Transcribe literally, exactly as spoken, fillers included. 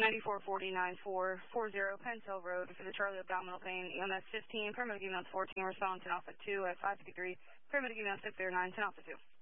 ninety-four forty-nine four forty Pentel Road for the Charlie abdominal pain, E M S fifteen, paramedic E M S fourteen, respond to Alpha two at five fifty-three, paramedic E M S six oh nine, ten Alpha two.